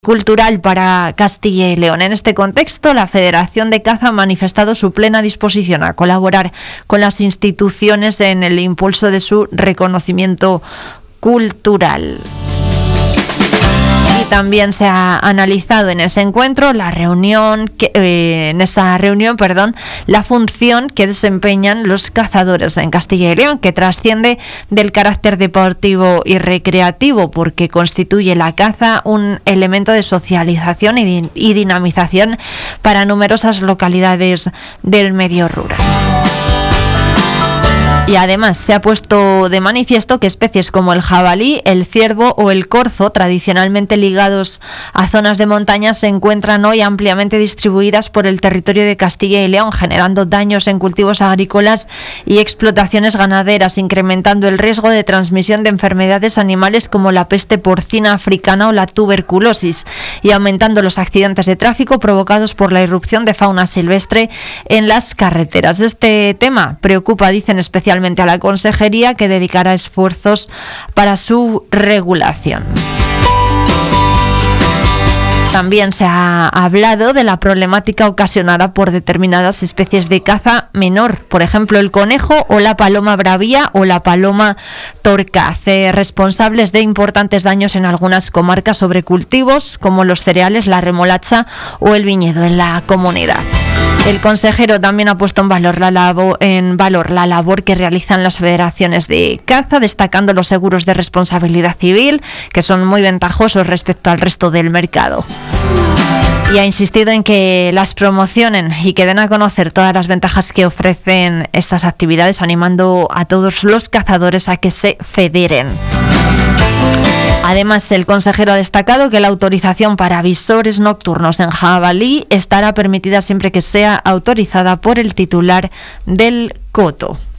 cultural para Castilla y León. En este contexto, la Federación de Caza ha manifestado su plena disposición a colaborar con las instituciones en el impulso de su reconocimiento cultural. Y también se ha analizado en ese encuentro la función que desempeñan los cazadores en Castilla y León, que trasciende del carácter deportivo y recreativo, porque constituye la caza un elemento de socialización y dinamización para numerosas localidades del medio rural. Y además se ha puesto de manifiesto que especies como el jabalí, el ciervo o el corzo, tradicionalmente ligados a zonas de montaña, se encuentran hoy ampliamente distribuidas por el territorio de Castilla y León, generando daños en cultivos agrícolas y explotaciones ganaderas, incrementando el riesgo de transmisión de enfermedades animales como la peste porcina africana o la tuberculosis, y aumentando los accidentes de tráfico provocados por la irrupción de fauna silvestre en las carreteras. Este tema preocupa, dicen, especialmente a la Consejería, que dedicará esfuerzos para su regulación. También se ha hablado de la problemática ocasionada por determinadas especies de caza menor, por ejemplo el conejo o la paloma bravía o la paloma torcaz, responsables de importantes daños en algunas comarcas sobre cultivos como los cereales, la remolacha o el viñedo en la comunidad. El consejero también ha puesto en valor la labor que realizan las federaciones de caza, destacando los seguros de responsabilidad civil, que son muy ventajosos respecto al resto del mercado. Y ha insistido en que las promocionen y que den a conocer todas las ventajas que ofrecen estas actividades, animando a todos los cazadores a que se federen. Además, el consejero ha destacado que la autorización para visores nocturnos en jabalí estará permitida siempre que sea autorizada por el titular del coto.